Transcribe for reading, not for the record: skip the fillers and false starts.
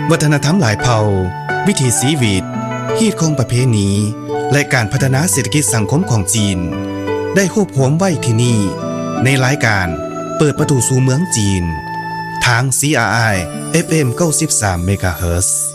วัฒนธรรมหลายเผ่าวิถีชีวิตฮีตของประเพณีและการพัฒนาเศรษฐกิจสังคมของจีนได้ควบรวมไว้ที่นี่ในรายการเปิดประตูสู่เมืองจีนทาง CRI FM 93 เมกะเฮิรตซ์